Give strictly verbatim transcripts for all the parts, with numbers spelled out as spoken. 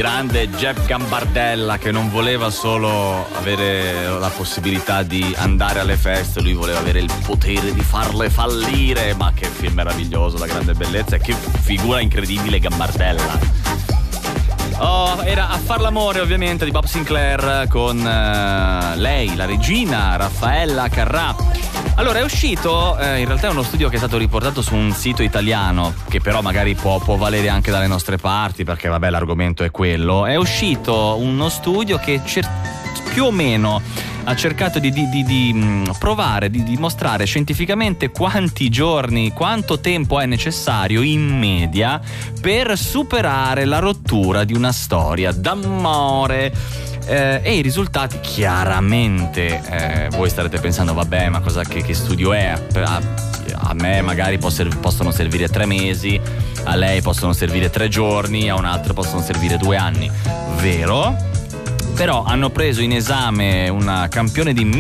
grande Jeff Gambardella, che non voleva solo avere la possibilità di andare alle feste, lui voleva avere il potere di farle fallire. Ma che film meraviglioso, La grande bellezza, e che figura incredibile Gambardella. Oh, era A far l'amore, ovviamente, di Bob Sinclair, con uh, lei, la regina Raffaella Carrà. Allora, è uscito, eh, in realtà è uno studio che è stato riportato su un sito italiano, che però magari può, può valere anche dalle nostre parti, perché vabbè, l'argomento è quello. È uscito uno studio che cer- più o meno ha cercato di, di, di, di mh, provare, di dimostrare scientificamente quanti giorni, quanto tempo è necessario in media per superare la rottura di una storia d'amore. Eh, e i risultati chiaramente, eh, voi starete pensando, vabbè, ma cosa, che, che studio è? A, a me magari possono, possono servire tre mesi, a lei possono servire tre giorni, a un altro possono servire due anni. Vero? Però hanno preso in esame un campione di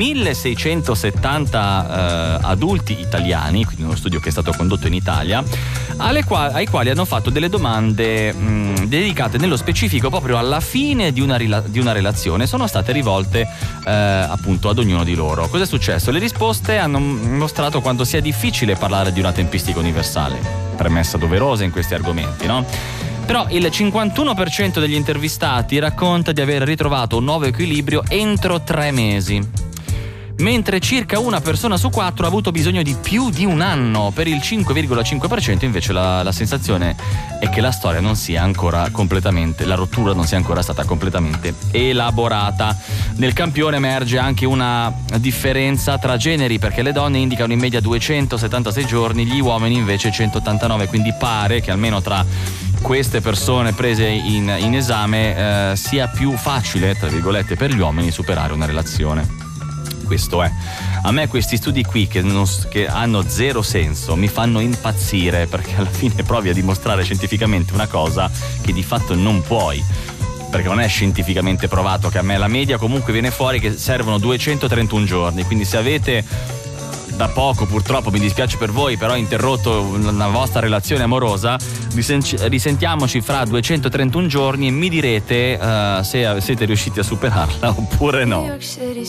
milleseicentosettanta eh, adulti italiani, quindi uno studio che è stato condotto in Italia, alle quali, ai quali hanno fatto delle domande mh, dedicate nello specifico proprio alla fine di una, rila- di una relazione. Sono state rivolte eh, appunto ad ognuno di loro. Cosa è successo? Le risposte hanno mostrato quanto sia difficile parlare di una tempistica universale, premessa doverosa in questi argomenti, no? Però il cinquantuno per cento degli intervistati racconta di aver ritrovato un nuovo equilibrio entro tre mesi, mentre circa una persona su quattro ha avuto bisogno di più di un anno. Per il cinque virgola cinque per cento invece la, la sensazione è che la storia non sia ancora completamente, la rottura non sia ancora stata completamente elaborata. Nel campione emerge anche una differenza tra generi, perché le donne indicano in media duecentosettantasei giorni, gli uomini invece centottantanove, quindi pare che almeno tra queste persone prese in, in esame eh, sia più facile, tra virgolette, per gli uomini superare una relazione. Questo è. A me questi studi qui che, non, che hanno zero senso mi fanno impazzire, perché alla fine provi a dimostrare scientificamente una cosa che di fatto non puoi, perché non è scientificamente provato. Che a me la media comunque viene fuori che servono duecentotrentuno giorni, quindi se avete da poco, purtroppo mi dispiace per voi, però interrotto una vostra relazione amorosa, risentiamoci fra duecentotrentuno giorni e mi direte uh, se siete riusciti a superarla oppure no.